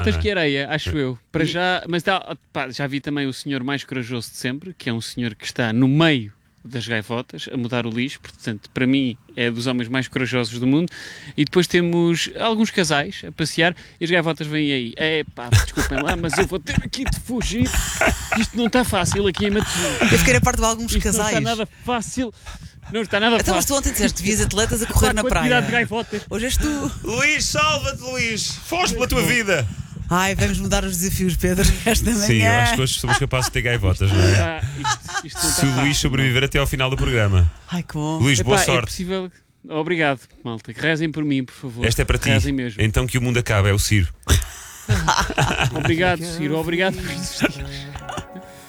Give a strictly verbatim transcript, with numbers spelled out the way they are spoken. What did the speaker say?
gaivotas não é? que areia, acho eu. Para já, mas tá, pá, já vi também o senhor mais corajoso de sempre, que é um senhor que está no meio das gaivotas a mudar o lixo, portanto, para mim é dos homens mais corajosos do mundo. E depois temos alguns casais a passear e as gaivotas vêm aí. É pá, desculpem lá, mas eu vou ter aqui de fugir. Isto não está fácil aqui em Matosinhos. Eu fiquei a parte de alguns Isto casais. não está nada fácil. Não está nada Então, mas fácil. tu ontem disseste que vias atletas a correr A na quantidade praia. de gaivotas. Hoje és tu. Luís, salva-te, Luís! Foge pela tua vida! Ai, vamos mudar os desafios, Pedro, esta manhã. Sim, eu acho que hoje somos capazes de ter gaivotas, não é? Ah, isto, isto não está Se o Luís fácil. sobreviver até ao final do programa. Ai, que bom. Luís, boa Epá, é sorte. possível. Obrigado, malta. Que rezem por mim, por favor. Esta é para ti. Rezem mesmo. Então que o mundo acabe, é o Ciro. Obrigado, Ciro. Obrigado por existir.